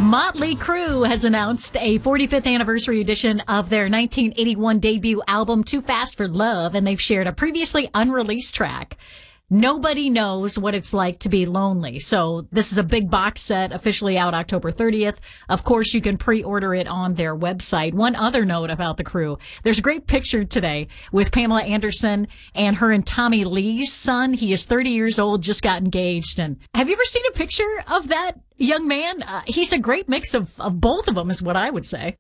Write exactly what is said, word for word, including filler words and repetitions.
Motley Crue has announced a forty-fifth anniversary edition of their nineteen eighty-one debut album, Too Fast for Love, and they've shared a previously unreleased track. Nobody knows what it's like to be lonely. So this is a big box set, officially out October thirtieth. Of course, you can pre-order it on their website. One other note about the Crue. There's a great picture today with Pamela Anderson and her and Tommy Lee's son. He is thirty years old, just got engaged. And have you ever seen a picture of that young man? Uh, he's a great mix of, of both of them is what I would say.